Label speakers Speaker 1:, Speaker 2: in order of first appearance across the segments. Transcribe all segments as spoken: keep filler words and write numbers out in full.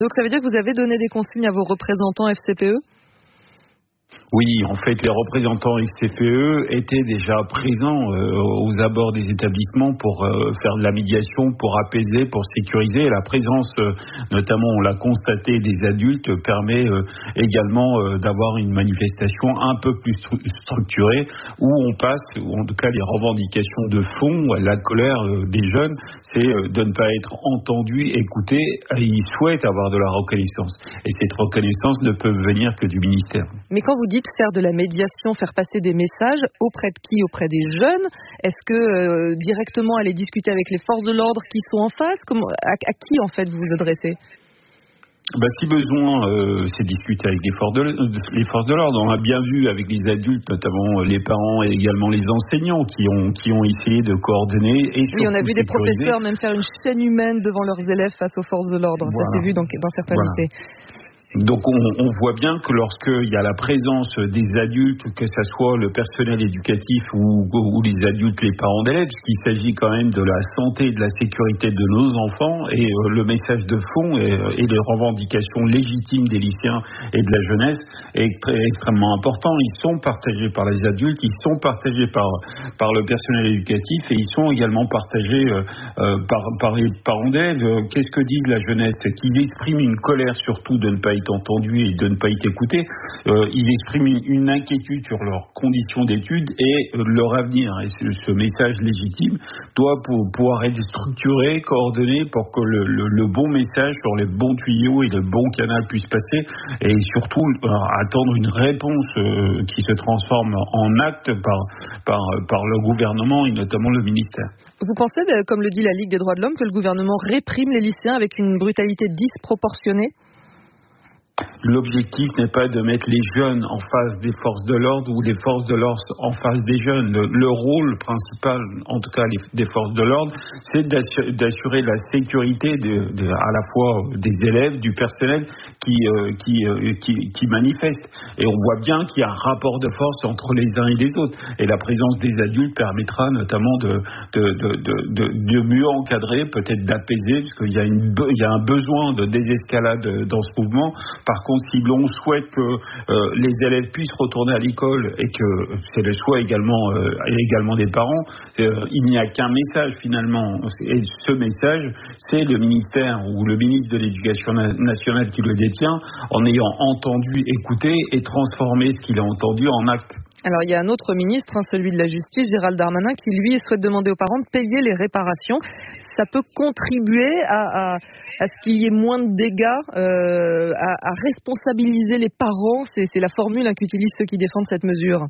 Speaker 1: Donc ça veut dire que vous avez donné des consignes à vos représentants F C P E ?
Speaker 2: Oui, en fait, les représentants F C P E étaient déjà présents euh, aux abords des établissements pour euh, faire de la médiation, pour apaiser, pour sécuriser. Et la présence, euh, notamment, on l'a constaté, des adultes permet euh, également euh, d'avoir une manifestation un peu plus stru- structurée où on passe, ou en tout cas les revendications de fond, la colère euh, des jeunes, c'est euh, de ne pas être entendus, écoutés. Et ils souhaitent avoir de la reconnaissance. Et cette reconnaissance ne peut venir que du ministère.
Speaker 1: Mais quand vous dites faire de la médiation, faire passer des messages, auprès de qui ? Auprès des jeunes ? Est-ce que euh, directement aller discuter avec les forces de l'ordre qui sont en face ? Comment, à, à qui en fait vous vous adressez ?
Speaker 2: Bah, si besoin, euh, c'est discuter avec les forces, de, les forces de l'ordre. On a bien vu avec les adultes, notamment les parents et également les enseignants qui ont, qui ont essayé de coordonner et
Speaker 1: oui, on a vu des
Speaker 2: sécuriser.
Speaker 1: professeurs même faire une chaîne humaine devant leurs élèves face aux forces de l'ordre.
Speaker 2: Voilà.
Speaker 1: Ça s'est vu dans, dans certains
Speaker 2: voilà.
Speaker 1: lycées.
Speaker 2: Donc on, on voit bien que lorsqu'il y a la présence des adultes, que ce soit le personnel éducatif ou, ou les adultes, les parents d'élèves, qu'il s'agit quand même de la santé et de la sécurité de nos enfants, et euh, le message de fond et, et les revendications légitimes des lycéens et de la jeunesse est très, extrêmement important. Ils sont partagés par les adultes, ils sont partagés par, par le personnel éducatif et ils sont également partagés euh, euh, par, par les parents d'élèves. Qu'est-ce que dit la jeunesse ? Qu'ils expriment une colère surtout de ne pas être entendu et de ne pas être écouté. Euh, ils expriment une, une inquiétude sur leurs conditions d'études et euh, leur avenir. Et ce, ce message légitime doit pour, pouvoir être structuré, coordonné pour que le, le, le bon message sur les bons tuyaux et le bon canal puisse passer et surtout euh, attendre une réponse euh, qui se transforme en acte par, par, par le gouvernement et notamment le ministère.
Speaker 1: Vous pensez, comme le dit la Ligue des droits de l'homme, que le gouvernement réprime les lycéens avec une brutalité disproportionnée ?
Speaker 2: L'objectif n'est pas de mettre les jeunes en face des forces de l'ordre ou les forces de l'ordre en face des jeunes. Le, le rôle principal, en tout cas les, des forces de l'ordre, c'est d'assurer, d'assurer la sécurité de, de, à la fois des élèves, du personnel qui, euh, qui, euh, qui, qui manifestent. Et on voit bien qu'il y a un rapport de force entre les uns et les autres. Et la présence des adultes permettra notamment de, de, de, de, de, de mieux encadrer, peut-être d'apaiser, parce qu'il y a, une, il y a un besoin de désescalade dans ce mouvement. Par contre, si l'on souhaite que euh, les élèves puissent retourner à l'école et que c'est le choix également, euh, également des parents, euh, il n'y a qu'un message finalement. Et ce message, c'est le ministère ou le ministre de l'Éducation nationale qui le détient, en ayant entendu, écouté et transformé ce qu'il a entendu en acte.
Speaker 1: Alors, il y a un autre ministre, hein, celui de la Justice, Gérald Darmanin, qui, lui, souhaite demander aux parents de payer les réparations. Ça peut contribuer à, à, à ce qu'il y ait moins de dégâts, euh, à, à responsabiliser les parents. C'est, c'est la formule hein, qu'utilisent ceux qui défendent cette mesure.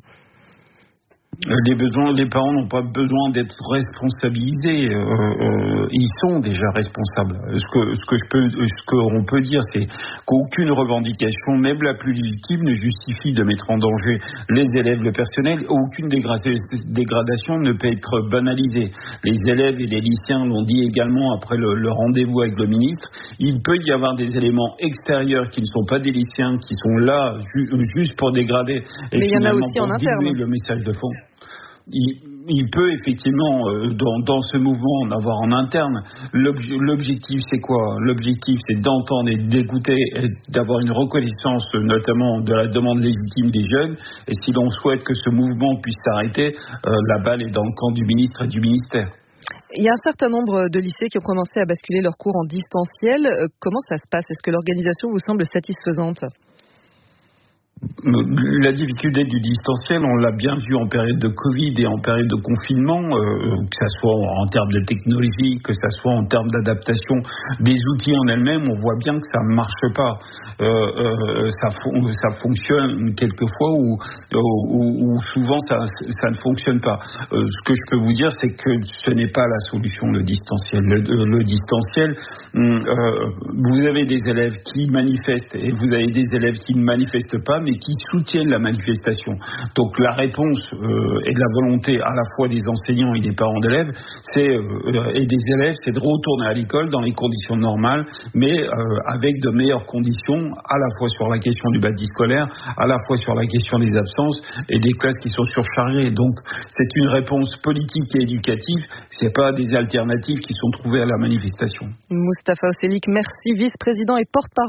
Speaker 2: Les besoins, les parents n'ont pas besoin d'être responsabilisés. Euh, euh, ils sont déjà responsables. Ce que, ce que je peux, ce qu'on peut dire, c'est qu'aucune revendication, même la plus légitime, ne justifie de mettre en danger les élèves, le personnel. Aucune dégradation ne peut être banalisée. Les élèves et les lycéens l'ont dit également après le, le rendez-vous avec le ministre. Il peut y avoir des éléments extérieurs qui ne sont pas des lycéens, qui sont là ju- juste pour dégrader. Et
Speaker 1: mais il y en a aussi en interne.
Speaker 2: Le message de fond. Il, il peut effectivement, euh, dans, dans ce mouvement, en avoir en interne. L'obj, l'objectif, c'est quoi ? L'objectif, c'est d'entendre et d'écouter et d'avoir une reconnaissance, notamment de la demande légitime des jeunes. Et si l'on souhaite que ce mouvement puisse s'arrêter, euh, la balle est dans le camp du ministre et du ministère.
Speaker 1: Il y a un certain nombre de lycées qui ont commencé à basculer leurs cours en distanciel. Euh, comment ça se passe ? Est-ce que l'organisation vous semble satisfaisante ?
Speaker 2: La difficulté du distanciel, on l'a bien vu en période de Covid et en période de confinement, euh, que ce soit en termes de technologie, que ce soit en termes d'adaptation des outils en elles-mêmes, on voit bien que ça ne marche pas. Euh, euh, ça, ça fonctionne quelquefois ou, ou, ou souvent ça, ça ne fonctionne pas. Euh, ce que je peux vous dire, c'est que ce n'est pas la solution, le distanciel. Le, le distanciel, euh, vous avez des élèves qui manifestent et vous avez des élèves qui ne manifestent pas, mais qui soutiennent la manifestation. Donc la réponse euh, et de la volonté à la fois des enseignants et des parents d'élèves, c'est euh, et des élèves, c'est de retourner à l'école dans les conditions normales, mais euh, avec de meilleures conditions, à la fois sur la question du bâti scolaire, à la fois sur la question des absences et des classes qui sont surchargées. Donc c'est une réponse politique et éducative, c'est pas des alternatives qui sont trouvées à la manifestation.
Speaker 1: Moustapha Oselik, merci, vice-président et porte-parole